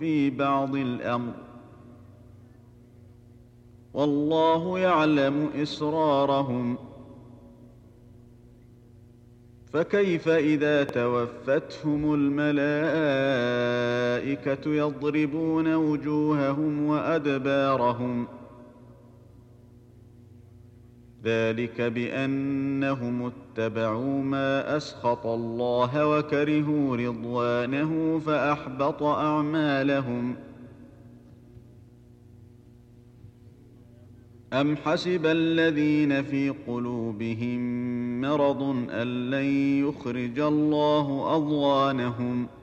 في بعض الأمر، والله يعلم إسرارهم. فكيف إذا توفتهم الملائكة يضربون وجوههم وأدبارهم؟ ذلك بأنهم اتبعوا ما أسخط الله وكرهوا رضوانه فأحبط أعمالهم. أم حسب الذين في قلوبهم مرض أن لن يخرج الله أضغانهم